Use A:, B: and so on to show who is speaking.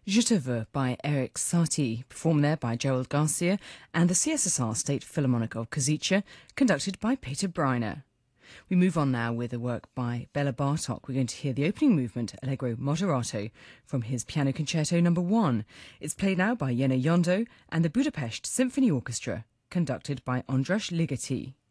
A: Je te veux by Eric Satie, performed there by Gerald Garcia, and the CSSR State Philharmonic of Kozice, conducted by Peter Breiner. We move on now with a work by Bela Bartok. We're going to hear the opening movement, Allegro Moderato, from his Piano Concerto No. 1. It's played now by Jenna Yondo and the Budapest Symphony Orchestra, conducted by Andras Ligeti.